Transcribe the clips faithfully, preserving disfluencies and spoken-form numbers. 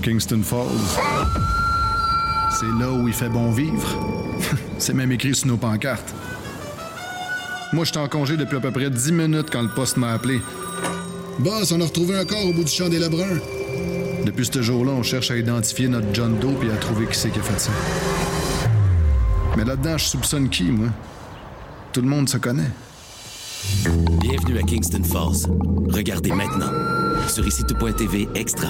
Kingston Falls. C'est là où il fait bon vivre. C'est même écrit sur nos pancartes. Moi, j'étais en congé depuis à peu près dix minutes quand le poste m'a appelé. Boss, on a retrouvé un corps au bout du champ des Lebrun. Depuis ce jour-là, on cherche à identifier notre John Doe et à trouver qui c'est qui a fait ça. Mais là-dedans, je soupçonne qui, moi? Tout le monde se connaît. Bienvenue à Kingston Falls. Regardez maintenant sur ici tout point t v Extra.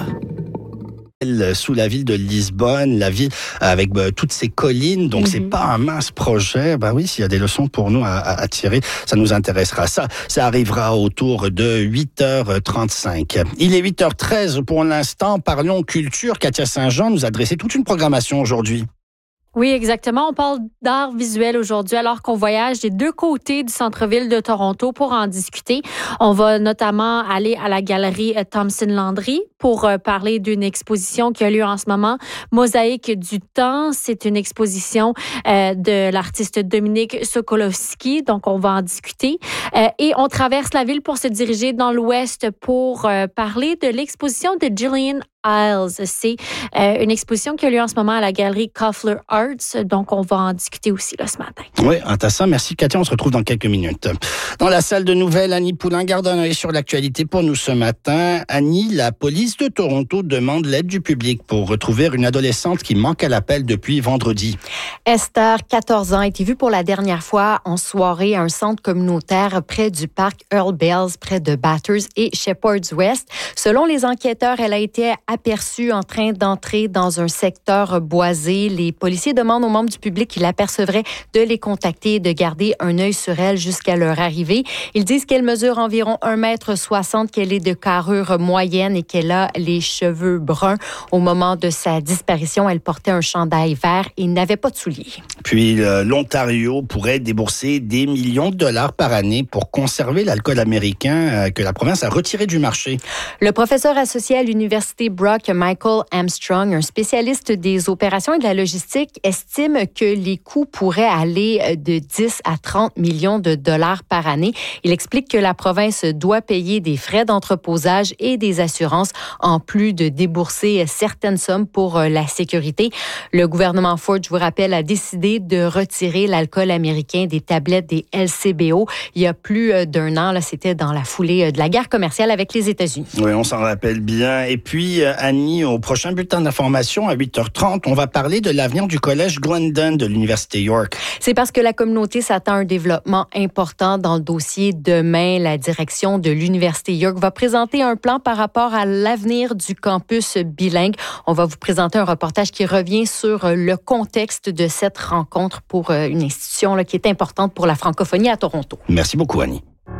Sous la ville de Lisbonne, la ville avec bah, toutes ces collines, donc mm-hmm. c'est pas un mince projet. Ben oui, s'il y a des leçons pour nous à, à, à tirer, ça nous intéressera. Ça, ça arrivera autour de huit heures trente-cinq. Il est huit heures treize pour l'instant. Parlons culture. Katia Saint-Jean nous a dressé toute une programmation aujourd'hui. Oui, exactement. On parle d'art visuel aujourd'hui alors qu'on voyage des deux côtés du centre-ville de Toronto pour en discuter. On va notamment aller à la galerie Thompson Landry pour parler d'une exposition qui a lieu en ce moment, Mosaïque du temps. C'est une exposition euh, de l'artiste Dominique Sokolowski, donc on va en discuter. Euh, et on traverse la ville pour se diriger dans l'ouest pour euh, parler de l'exposition de Gillian Isles. C'est euh, une exposition qui a lieu en ce moment à la galerie Koffler Arts. Donc, on va en discuter aussi là, ce matin. Oui, intéressant. Merci, Katia. On se retrouve dans quelques minutes. Dans la salle de nouvelles, Annie Poulain garde un œil sur l'actualité pour nous ce matin. Annie, la police de Toronto demande l'aide du public pour retrouver une adolescente qui manque à l'appel depuis vendredi. Esther, quatorze ans, a été vue pour la dernière fois en soirée à un centre communautaire près du parc Earl Bells, près de Bathurst et Shepherd's West. Selon les enquêteurs, elle a été aperçue en train d'entrer dans un secteur boisé. Les policiers demandent aux membres du public qui l'apercevraient de les contacter et de garder un œil sur elle jusqu'à leur arrivée. Ils disent qu'elle mesure environ un mètre soixante, qu'elle est de carrure moyenne et qu'elle a les cheveux bruns. Au moment de sa disparition, elle portait un chandail vert et n'avait pas de souliers. Puis euh, l'Ontario pourrait débourser des millions de dollars par année pour conserver l'alcool américain euh, que la province a retiré du marché. Le professeur associé à l'Université Brock, Michael Armstrong, un spécialiste des opérations et de la logistique, estime que les coûts pourraient aller de dix à trente millions de dollars par année. Il explique que la province doit payer des frais d'entreposage et des assurances, en plus de débourser certaines sommes pour la sécurité. Le gouvernement Ford, je vous rappelle, a décidé de retirer l'alcool américain des tablettes des L C B O il y a plus d'un an. Là, c'était dans la foulée de la guerre commerciale avec les États-Unis. Oui, on s'en rappelle bien. Et puis, Annie, au prochain bulletin d'information à huit heures trente, on va parler de l'avenir du collège Glendon de l'Université York. C'est parce que la communauté s'attend à un développement important dans le dossier. Demain, la direction de l'Université York va présenter un plan par rapport à l'avenir du campus bilingue. On va vous présenter un reportage qui revient sur le contexte de cette rencontre pour une institution là, qui est importante pour la francophonie à Toronto. Merci beaucoup, Annie.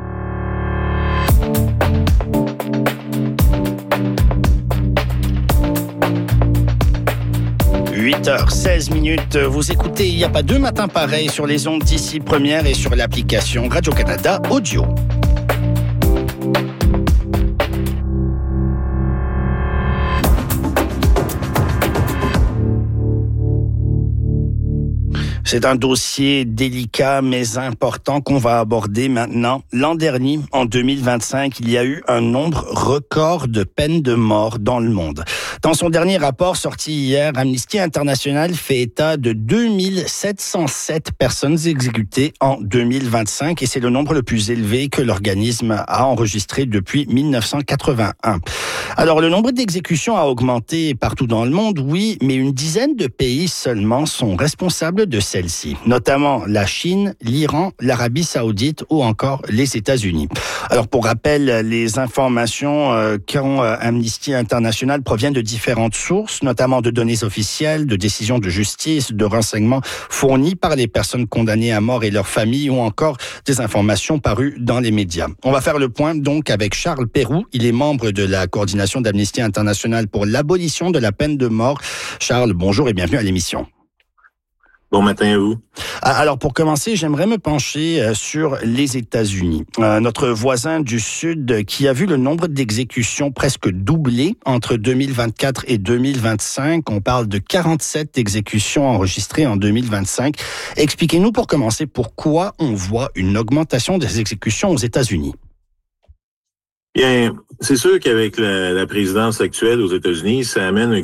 huit heures seize minutes. Vous écoutez Il n'y a pas deux matins pareils sur les ondes d'ici Première et sur l'application Radio-Canada Audio. C'est un dossier délicat mais important qu'on va aborder maintenant. L'an dernier, en deux mille vingt-cinq, il y a eu un nombre record de peines de mort dans le monde. Dans son dernier rapport sorti hier, Amnesty International fait état de deux mille sept cent sept personnes exécutées en deux mille vingt-cinq et c'est le nombre le plus élevé que l'organisme a enregistré depuis mille neuf cent quatre-vingt-un. Alors, le nombre d'exécutions a augmenté partout dans le monde, oui, mais une dizaine de pays seulement sont responsables de celle-ci, notamment la Chine, l'Iran, l'Arabie Saoudite ou encore les États-Unis. Alors, pour rappel, les informations euh, qu'ont euh, Amnesty International proviennent de différentes sources, notamment de données officielles, de décisions de justice, de renseignements fournis par les personnes condamnées à mort et leurs familles ou encore des informations parues dans les médias. On va faire le point donc avec Charles Peyroux. Il est membre de la coordination d'Amnesty International pour l'abolition de la peine de mort. Charles, bonjour et bienvenue à l'émission. Bon matin à vous. Alors, pour commencer, j'aimerais me pencher sur les États-Unis. Euh, notre voisin du Sud qui a vu le nombre d'exécutions presque doubler entre deux mille vingt-quatre et deux mille vingt-cinq. On parle de quarante-sept exécutions enregistrées en deux mille vingt-cinq. Expliquez-nous pour commencer pourquoi on voit une augmentation des exécutions aux États-Unis. Bien, c'est sûr qu'avec la, la présidence actuelle aux États-Unis, ça amène un